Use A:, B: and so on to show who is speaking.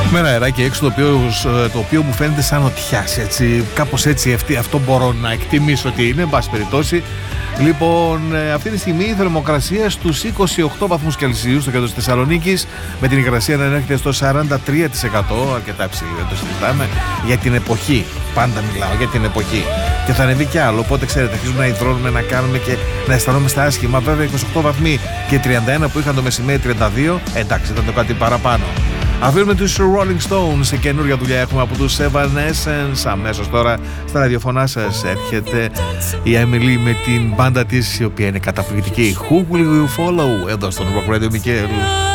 A: Με ένα αεράκι έξω το οποίο μου φαίνεται σαν νοτιάς, έτσι, κάπως έτσι, αυτό μπορώ να εκτιμήσω ότι είναι, εν πάση περιπτώσει. Λοιπόν, αυτή τη στιγμή η θερμοκρασία στους 28 βαθμούς Κελσίου στο κέντρο της Θεσσαλονίκης, με την υγρασία να έρχεται στο 43%, αρκετά ψηλή, δεν το συζητάμε, για την εποχή. Πάντα μιλάω για την εποχή. Και θα ανεβεί κι άλλο, οπότε ξέρετε, αρχίζουμε να υδρώνουμε, να κάνουμε και να αισθανόμαστε άσχημα. Βέβαια, 28 βαθμοί και 31 που είχαν το μεσημέρι, 32, εντάξει, ήταν το κάτι παραπάνω. Αφήνουμε τους Rolling Stones, σε καινούργια δουλειά έχουμε από τους Evanescence. Αμέσως τώρα στα ραδιοφωνά σας έρχεται η Emily με την μπάντα της, η οποία είναι καταπληκτική. Who Will You Follow, εδώ στον Rock Radio Mikkel.